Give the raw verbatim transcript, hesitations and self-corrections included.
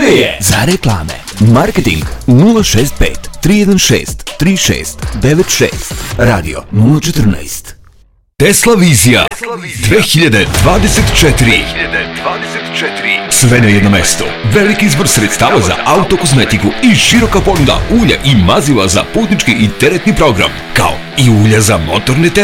je za reklame. Marketing nula šest pet tri jedan šest tri šest devet šest. Radio nula četrnaest. Tesla Vizija dve hiljade dvadeset četiri. Sve na jedno mesto. Veliki izbor sredstava za autokozmetiku i široka ponuda ulja i maziva za putnički i teretni program, kao i ulja za motorne